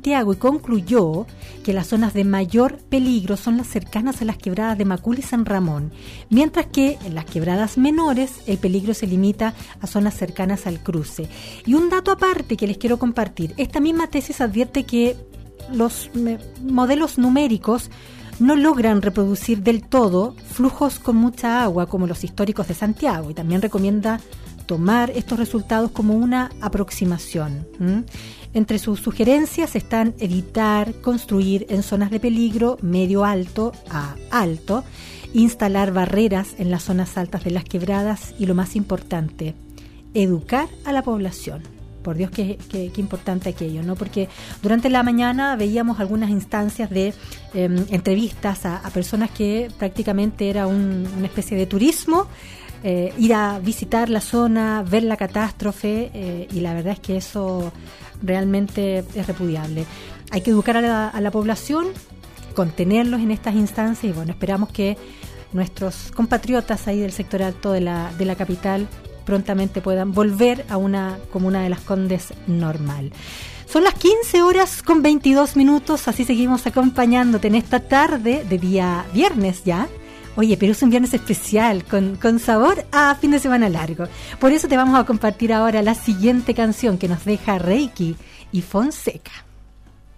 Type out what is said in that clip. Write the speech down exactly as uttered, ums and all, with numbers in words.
Santiago y concluyó que las zonas de mayor peligro son las cercanas a las quebradas de Macul y San Ramón, mientras que en las quebradas menores el peligro se limita a zonas cercanas al cruce. Y un dato aparte que les quiero compartir, esta misma tesis advierte que los eh, modelos numéricos no logran reproducir del todo flujos con mucha agua como los históricos de Santiago, y también recomienda tomar estos resultados como una aproximación. ¿Mm? Entre sus sugerencias están evitar construir en zonas de peligro medio alto a alto, instalar barreras en las zonas altas de las quebradas y, lo más importante, educar a la población. Por Dios, qué, qué, qué importante aquello, ¿no? Porque durante la mañana veíamos algunas instancias de eh, entrevistas a, a personas que prácticamente era un, una especie de turismo, eh, ir a visitar la zona, ver la catástrofe, eh, y la verdad es que eso realmente es repudiable. Hay que educar a la, a la población, contenerlos en estas instancias, y bueno, esperamos que nuestros compatriotas ahí del sector alto de la, de la capital prontamente puedan volver a una comuna de Las Condes normal. Son las quince horas con veintidós minutos, así seguimos acompañándote en esta tarde de día viernes ya. Oye, pero es un viernes especial, con, con sabor a fin de semana largo. Por eso te vamos a compartir ahora la siguiente canción que nos deja Reiki y Fonseca.